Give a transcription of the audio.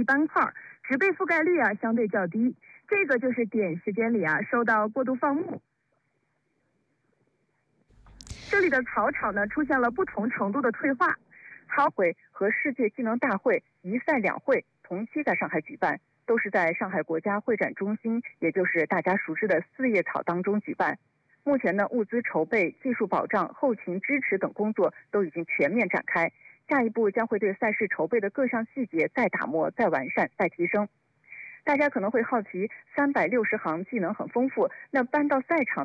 斑块，植被覆盖率相对较低。这个就是点时间里受到过度放牧。这里的草场呢出现了不同程度的退化。草会和世界技能大会一赛两会同期在上海举办，都是在上海国家会展中心，也就是大家熟知的四叶草当中举办。目前呢，物资筹备、技术保障、后勤支持等工作都已经全面展开。下一步将会对赛事筹备的各项细节再打磨、再完善、再提升。大家可能会好奇，360行技能很丰富，那搬到赛场